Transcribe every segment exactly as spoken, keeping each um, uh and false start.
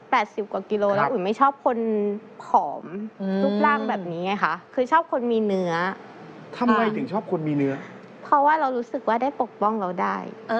แปดสิบกว่ากิโลแล้วอุ๋ยไม่ชอบคนผอมรูปร่างแบบนี้ไงคะคือชอบคนมีเนื้อทำไมถึงชอบคนมีเนื้อเพราะว่าเรารู้สึกว่าได้ปกป้องเราได้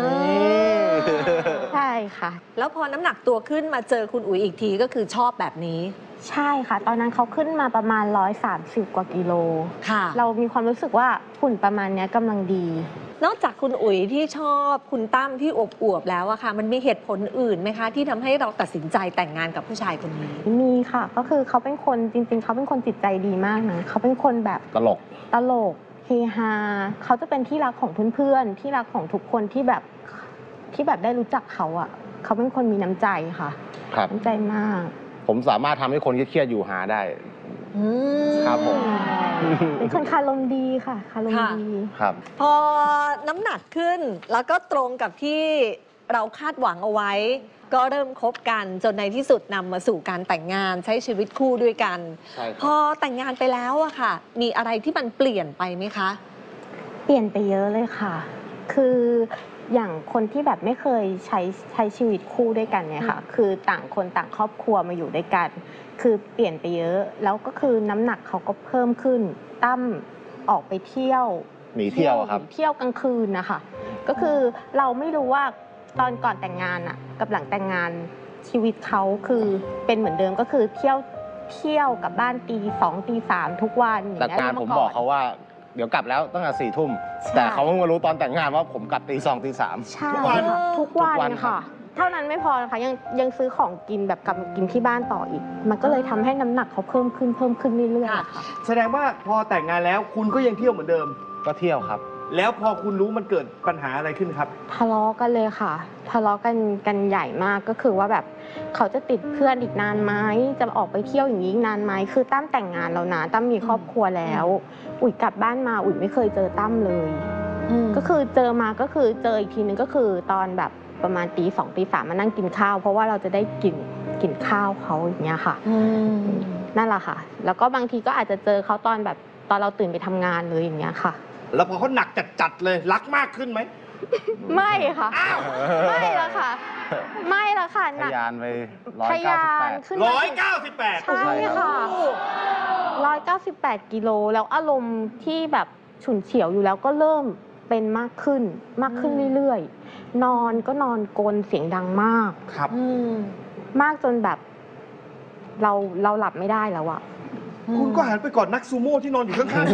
ใช่ค่ะแล้วพอน้ำหนักตัวขึ้นมาเจอคุณอุ๋ยอีกทีก็คือชอบแบบนี้ใช่ค่ะตอนนั้นเขาขึ้นมาประมาณร้อยสามสิบกว่ากิโลค่ะเรามีความรู้สึกว่าหุ่นประมาณนี้กำลังดีนอกจากคุณอุ๋ยที่ชอบคุณตั้มที่อวบๆแล้วอะค่ะมันมีเหตุผลอื่นไหมคะที่ทำให้เราตัดสินใจแต่งงานกับผู้ชายคนนี้มีค่ะก็คือเขาเป็นคนจริงๆเขาเป็นคนจิตใจดีมากนะเขาเป็นคนแบบตลกตลกเฮฮาเขาจะเป็นที่รักของเพื่อนๆที่รักของทุกคนที่แบบที่แบบได้รู้จักเขาอะเขาเป็นคนมีน้ำใจค่ะครับน้ำใจมากผมสามารถทำให้คนเครียดอยู่หาได้ครับผมเป็นคนคารมดีค่ะคารมดีครับพอน้ำหนักขึ้นแล้วก็ตรงกับที่เราคาดหวังเอาไว้ก็เริ่มคบกันจนในที่สุดนำมาสู่การแต่งงานใช้ชีวิตคู่ด้วยกันพอแต่งงานไปแล้วอะค่ะมีอะไรที่มันเปลี่ยนไปไหมคะเปลี่ยนไปเยอะเลยค่ะคืออย่างคนที่แบบไม่เคยใช้ใช้ชีวิตคู่ด้วยกันเนี่ยค่ะคือต่างคนต่างครอบครัวมาอยู่ด้วยกันคือเปลี่ยนไปเยอะแล้วก็คือน้ำหนักเขาก็เพิ่มขึ้นตั้มออกไปเที่ยวหนีเที่ยวครับเที่ยวกลางคืนนะคะก็คือเราไม่รู้ว่าตอนก่อนแต่งงานอะกับหลังแต่งงานชีวิตเขาคือเป็นเหมือนเดิมก็คือเที่ยวเที่ยวกับบ้านตีสองตีสามทุกวันแต่งานผมบอกเขาว่าเดี๋ยวกลับแล้วตั้งแต่สี่ทุ่มแต่เขาเพิ่งมารู้ตอนแต่งงานว่าผมกลับตีสองตีสามทุกวันทุกวันค่ะเท่านั้นไม่พอนะคะยังยังซื้อของกินแบบกลับมากินที่บ้านต่ออีกมันก็เลยทำให้น้ำหนักเขาเพิ่มขึ้นเพิ่มขึ้นเรื่อยๆค่ะแสดงว่าพอแต่งงานแล้วคุณก็ยังเที่ยวเหมือนเดิมก็เที่ยวครับแล้วพอคุณรู้มันเกิดปัญหาอะไรขึ้นครับทะเลาะกันเลยค่ะทะเลาะกันกันใหญ่มากก็คือว่าแบบเขาจะติดเพื่อนอีกนานไหมจะออกไปเที่ยวอย่างนี้นานไหมคือตั้มแต่งงานแล้วนะตั้มมีครอบครัวแล้วอุ๋ยกลับบ้านมาอุ๋ยไม่เคยเจอตั้มเลยก็คือเจอมาก็คือเจออีกทีนึงก็คือตอนแบบประมาณตีสองตีสามมานั่งกินข้าวเพราะว่าเราจะได้กินกินข้าวเขาอย่างเงี้ยค่ะนั่นแหละค่ะแล้วก็บางทีก็อาจจะเจอเขาตอนแบบตอนเราตื่นไปทำงานเลยอย่างเงี้ยค่ะแล้วพอเขาหนักจัดๆเลยรักมากขึ้นไหมไม่ค่ะไม่ละค่ะไม่ละค่ะทะยานไปร้อยเก้าสิบแปดร้อยเก้าสิบแปดใช่ค่ะร้อยเก้าสิบแปดกิโลแล้วอารมณ์ที่แบบฉุนเฉียวอยู่แล้วก็เริ่มเป็นมากขึ้นมากขึ้นเรื่อยๆนอนก็นอนกรนเสียงดังมากครับมากจนแบบเราเราหลับไม่ได้แล้วอะคุณก็หันไปก่อนนักซูโม่ที่นอนอยู่ข้าง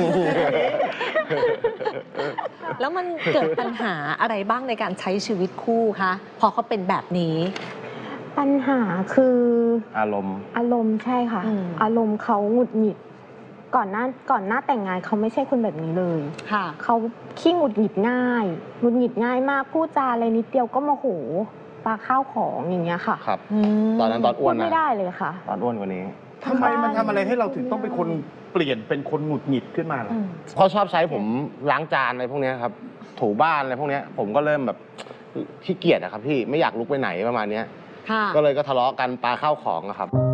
ๆแล้วมันเกิดปัญหาอะไรบ้างในการใช้ชีวิตคู่คะพอเขาเป็นแบบนี้ปัญหาคืออารมณ์อารมณ์ใช่ค่ะอารมณ์เขาหงุดหงิดก่อนหน้าก่อนหน้าแต่งงานเขาไม่ใช่คนแบบนี้เลยค่ะเขาขี้หงุดหงิดง่ายหงุดหงิดง่ายมากพูดจาอะไรนิดเดียวก็โมโหปาข้าวของอย่างเงี้ยค่ะครับตอนนั้นตอนอ้วนนะไม่ได้เลยค่ะตอนอ้วนกว่านี้ทำไมมันทำอะไรให้เราถึงต้องเป็นคนเปลี่ยนเป็นคนหงุดหงิดขึ้นมาล่ะเขาชอบใช้ผมล้างจานอะไรพวกนี้ครับถูบ้านอะไรพวกนี้ผมก็เริ่มแบบขี้เกียจอะครับพี่ไม่อยากลุกไปไหนประมาณนี้ก็เลยก็ทะเลาะกันปาข้าวของอะครับ